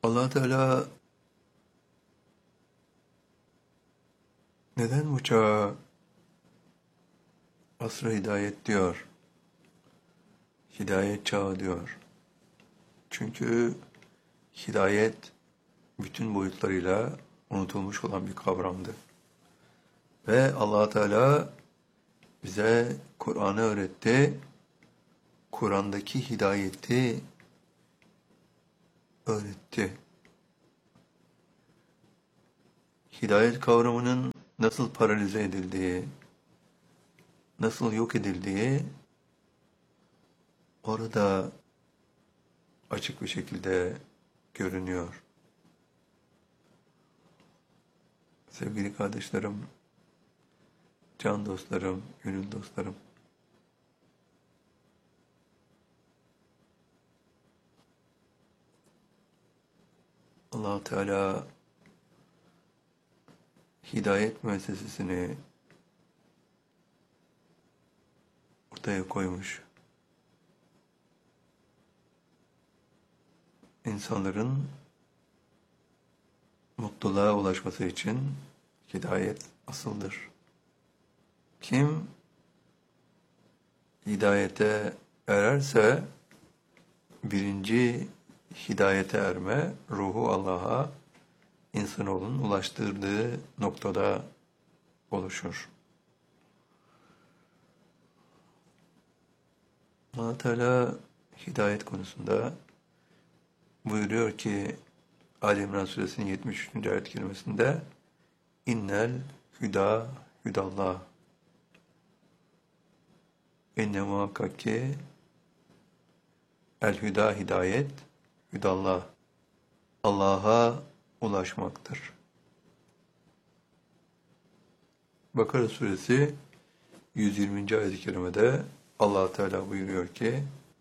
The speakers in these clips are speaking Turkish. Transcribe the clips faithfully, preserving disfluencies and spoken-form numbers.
Allah Teala neden bu çağa asr-ı hidayet diyor? Hidayet çağı diyor. Çünkü hidayet bütün boyutlarıyla unutulmuş olan bir kavramdı. Ve Allah Teala bize Kur'an'ı öğretti. Kur'an'daki hidayeti öğretti. Hidayet kavramının nasıl paralize edildiği, nasıl yok edildiği orada açık bir şekilde görünüyor. Sevgili kardeşlerim, can dostlarım, gönül dostlarım. Allah Teala hidayet müessesesini ortaya koymuş. İnsanların mutluluğa ulaşması için hidayet asıldır. Kim hidayete ererse birinci hidayete erme, ruhu Allah'a insanoğlunun ulaştırdığı noktada oluşur. Allah Teala hidayet konusunda buyuruyor ki Ali İmran Suresinin yetmiş üçüncü ayet-i kerimesinde İnnel hüda hüdallah. İnne muhakkak ki el hüda hidayet hüdallah. Allah'a ulaşmaktır. Bakara Suresi yüz yirminci ayet-i kerimede Allah Teala buyuruyor ki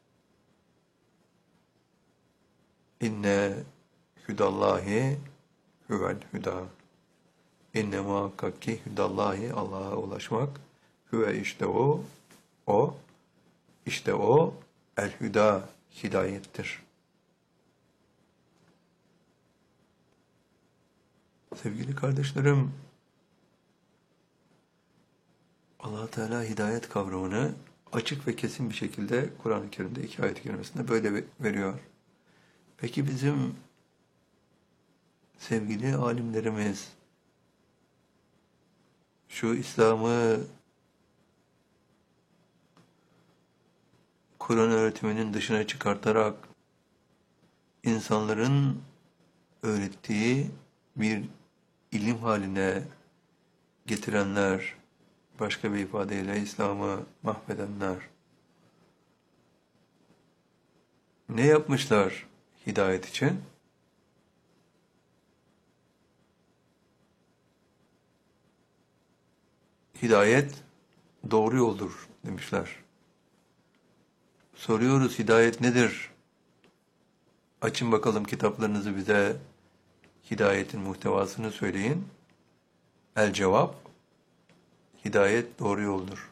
İnne hüdallahi huvel hüda. İnne muhakkak ki hüdallahi Allah'a ulaşmak hüve işte o o işte o el hüda hidayettir. Sevgili kardeşlerim, Allah Teala hidayet kavramını açık ve kesin bir şekilde Kur'an-ı Kerim'de iki ayet-i kerimesinde böyle veriyor. Peki bizim sevgili alimlerimiz şu İslam'ı Kur'an öğretiminin dışına çıkartarak insanların öğrettiği bir ilim haline getirenler, başka bir ifadeyle İslam'ı mahvedenler ne yapmışlar hidayet için? Hidayet doğru yoldur demişler. Soruyoruz hidayet nedir? Açın bakalım kitaplarınızı bize hidayetin muhtevasını söyleyin. El cevap, hidayet doğru yoldur.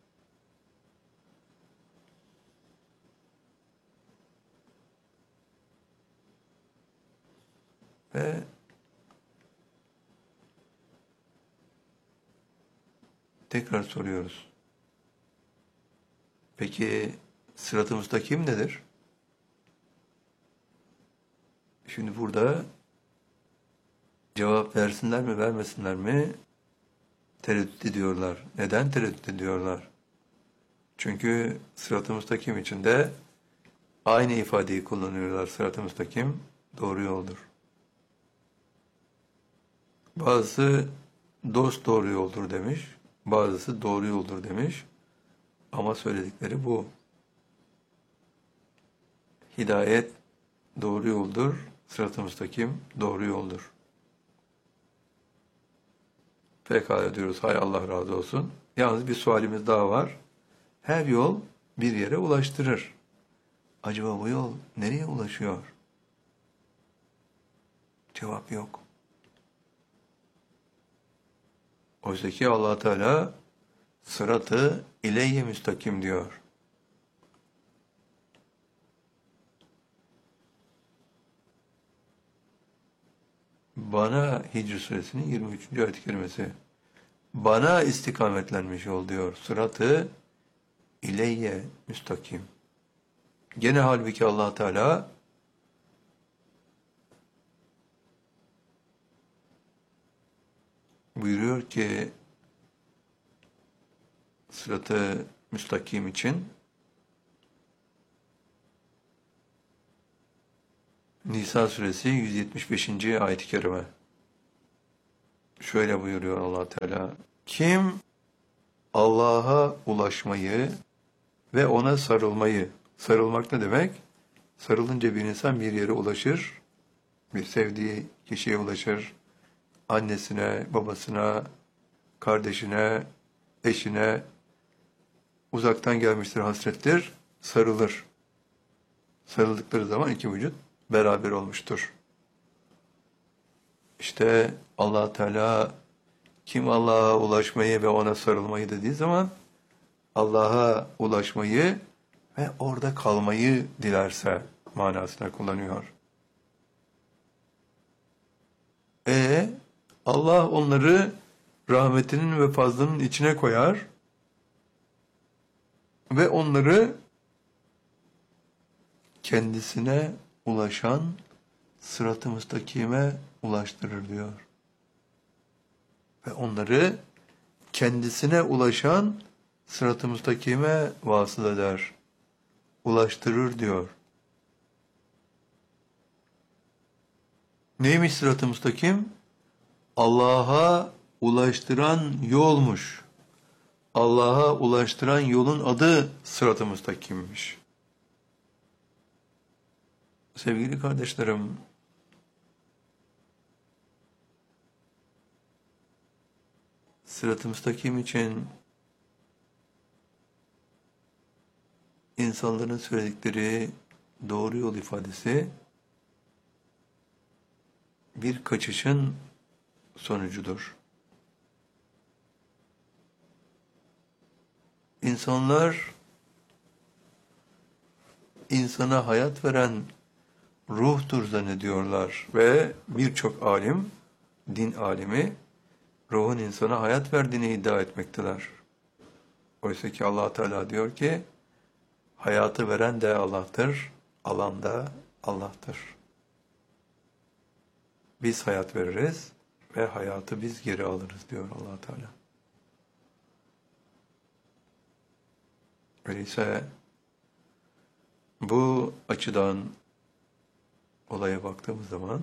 Ve tekrar soruyoruz. Peki sırat-ı müstakim nedir? Şimdi burada cevap versinler mi vermesinler mi tereddüt ediyorlar. Neden tereddüt ediyorlar? Çünkü sırat-ı müstakim içinde aynı ifadeyi kullanıyorlar. Sırat-ı müstakim doğru yoldur. Bazısı dost doğru yoldur demiş, bazısı doğru yoldur demiş. Ama söyledikleri bu. Hidayet doğru yoldur, sırat-ı müstakim doğru yoldur. Pekala diyoruz, hay Allah razı olsun. Yalnız bir sualimiz daha var. Her yol bir yere ulaştırır. Acaba bu yol nereye ulaşıyor? Cevap yok. Oysa ki Allah Teala sıratı ileyye müstakim diyor. Bana Hicr suresinin yirmi üçüncü ayet-i kerimesi. Bana istikametlenmiş yol diyor. Sıratı ileyye müstakim. Gene halbuki Allah Teala buyuruyor ki sıratı müstakim için Nisa suresi yüz yetmiş beşinci ayet-i kerime. Şöyle buyuruyor Allah Teala. Kim Allah'a ulaşmayı ve ona sarılmayı, sarılmak ne demek? Sarılınca bir insan bir yere ulaşır, bir sevdiği kişiye ulaşır, annesine, babasına, kardeşine, eşine, uzaktan gelmiştir hasrettir, sarılır. Sarıldıkları zaman iki vücut beraber olmuştur. İşte Allah Teala kim Allah'a ulaşmayı ve ona sarılmayı dediği zaman Allah'a ulaşmayı ve orada kalmayı dilerse manasına kullanıyor. E Allah onları rahmetinin ve fazlının içine koyar ve onları kendisine ulaşan sırat-ı müstakime ulaştırır diyor. Ve onları kendisine ulaşan sırat-ı müstakime vasıl eder, ulaştırır diyor. Neymiş sırat-ı müstakim? Allah'a ulaştıran yolmuş. Allah'a ulaştıran yolun adı sırat-ı müstakimmiş. Sevgili kardeşlerim, sırat-ı müstakim için insanların söyledikleri doğru yol ifadesi bir kaçışın sonucudur. İnsanlar insana hayat veren ruhtur zannediyorlar ve birçok alim, din alimi ruhun insana hayat verdiğini iddia etmektedir. Oysa ki Allah Teala diyor ki hayatı veren de Allah'tır, alan da Allah'tır. Biz hayat veririz ve hayatı biz geri alırız diyor Allah Teala. Öyleyse bu açıdan olaya baktığımız zaman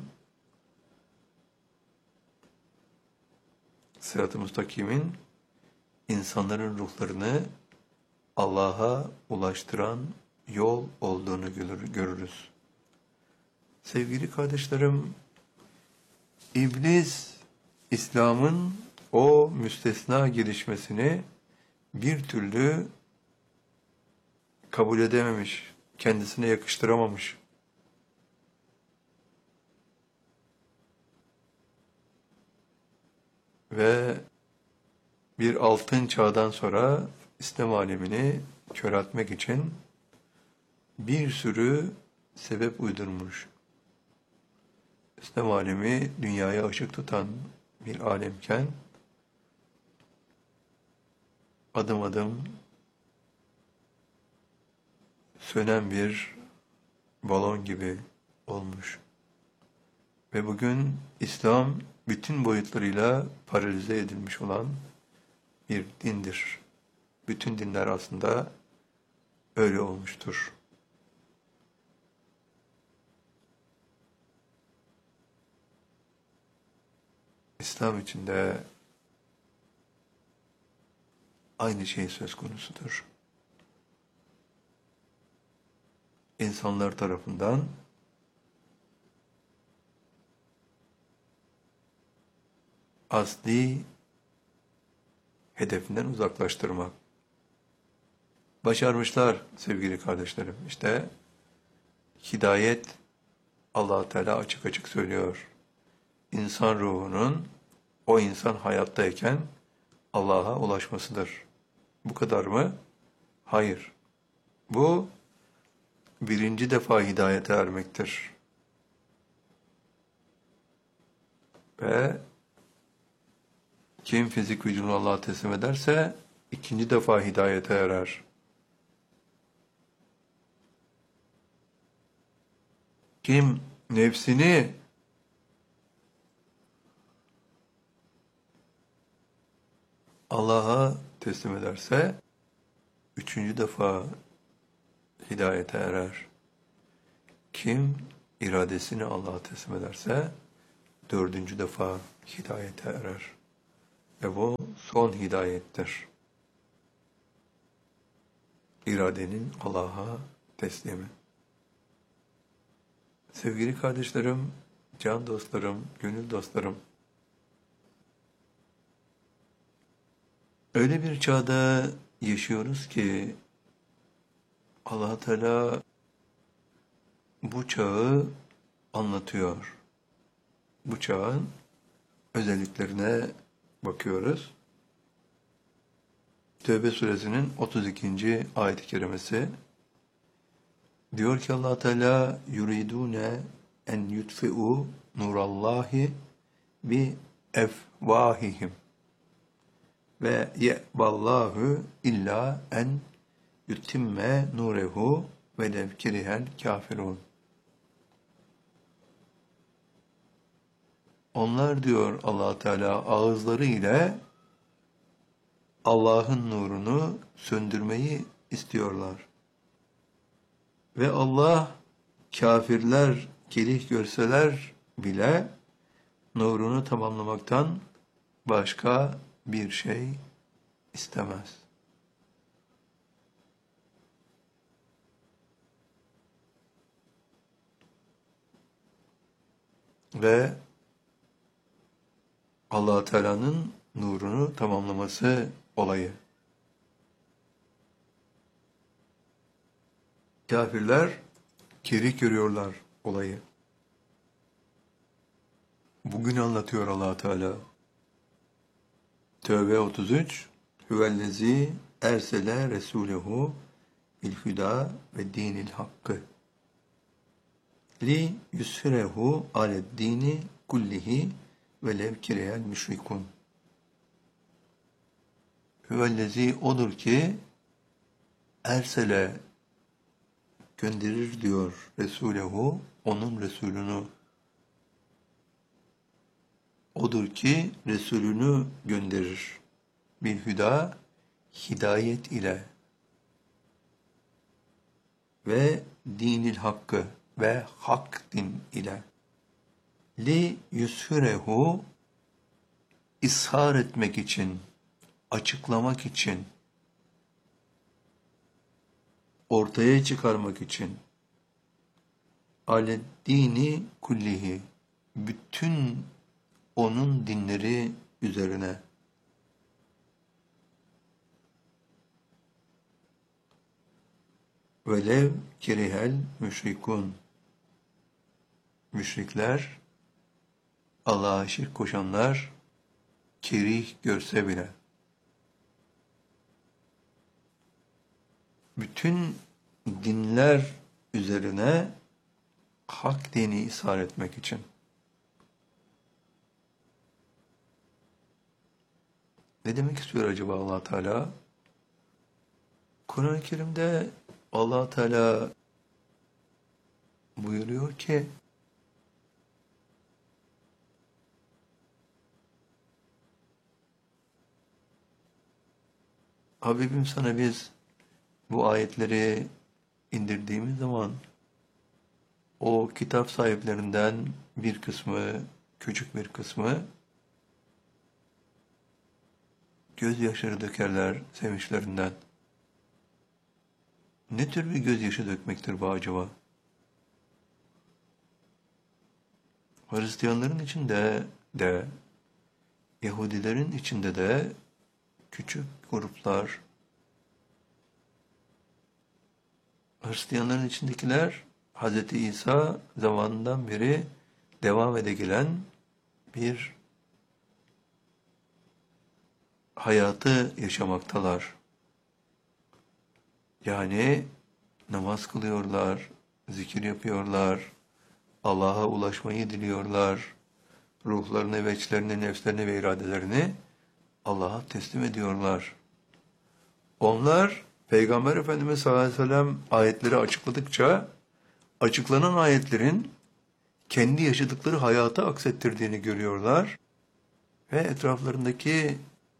sırat-ı müstakimin insanların ruhlarını Allah'a ulaştıran yol olduğunu görürüz. Sevgili kardeşlerim, İblis, İslam'ın o müstesna gelişmesini bir türlü kabul edememiş, kendisine yakıştıramamış. Ve bir altın çağdan sonra İslam alemini köreltmek için bir sürü sebep uydurmuş. İslam alemi dünyaya ışık tutan bir alemken adım adım sönen bir balon gibi olmuş. Ve bugün İslam bütün boyutlarıyla paralize edilmiş olan bir dindir. Bütün dinler aslında öyle olmuştur. İslam içinde aynı şey söz konusudur. İnsanlar tarafından asli hedefinden uzaklaştırmak. Başarmışlar sevgili kardeşlerim. İşte hidayet Allah Teala açık açık söylüyor. İnsan ruhunun o insan hayattayken Allah'a ulaşmasıdır. Bu kadar mı? Hayır. Bu birinci defa hidayete ermektir. Ve kim fizik vücudunu Allah'a teslim ederse ikinci defa hidayete erer. Kim nefsini Allah'a teslim ederse üçüncü defa hidayete erer. Kim iradesini Allah'a teslim ederse dördüncü defa hidayete erer. Ve bu son hidayettir. İradenin Allah'a teslimi. Sevgili kardeşlerim, can dostlarım, gönül dostlarım, öyle bir çağda yaşıyoruz ki Allah Teala bu çağı anlatıyor. Bu çağın özelliklerine bakıyoruz. Tevbe suresinin otuz ikinci ayet-i kerimesi diyor ki Allah Teala yuridune en yutfi'u nurallahi bi efvahihim ve ye'ballahu illa en yutimme nurehu ve levkerihel kafirun. Onlar diyor Allah Teala ağızları ile Allah'ın nurunu söndürmeyi istiyorlar. Ve Allah kafirler kerih görseler bile nurunu tamamlamaktan başka bir şey istemez. Ve Allah Teala'nın nurunu tamamlaması olayı. Kafirler kerih görüyorlar olayı. Bugün anlatıyor Allah Teala. Tevbe otuz üç Hüvellezî ersele resûlehu bil hudâ ve dînil hakkı li yusfirehu aleddîni kullihi ve lev kireyel müşrikun. Hüvellezî odur ki ersele gönderir diyor Resulehu, onun Resulünü. Odur ki Resulünü gönderir. Bil hüda, hidayet ile ve dinil hakkı ve hak din ile li yusfirehu ishar etmek için, açıklamak için, ortaya çıkarmak için aleddini kullihi bütün onun dinleri üzerine velev kerihel müşrikun müşrikler Allah'a şirk koşanlar kerih görse bile bütün dinler üzerine hak dini ishar etmek için. Ne demek istiyor acaba Allah Teala? Kur'an-ı Kerim'de Allah Teala buyuruyor ki Habibim sana biz bu ayetleri indirdiğimiz zaman o kitap sahiplerinden bir kısmı, küçük bir kısmı gözyaşları dökerler sevinçlerinden. Ne tür bir gözyaşı dökmektir bu acaba? Hristiyanların içinde de, Yahudilerin içinde de küçük gruplar, Hristiyanların içindekiler Hz. İsa zamanından beri devam ede gelen bir hayatı yaşamaktalar. Yani namaz kılıyorlar, zikir yapıyorlar, Allah'a ulaşmayı diliyorlar, ruhlarını ve içlerini, nefslerini ve iradelerini Allah'a teslim ediyorlar. Onlar Peygamber Efendimiz sallallahu aleyhi ve sellem ayetleri açıkladıkça açıklanan ayetlerin kendi yaşadıkları hayata aksettirdiğini görüyorlar ve etraflarındaki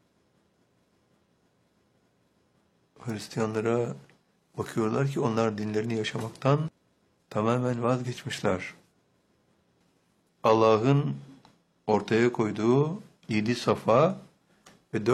Hristiyanlara bakıyorlar ki onlar dinlerini yaşamaktan tamamen vazgeçmişler. Allah'ın ortaya koyduğu yedi safa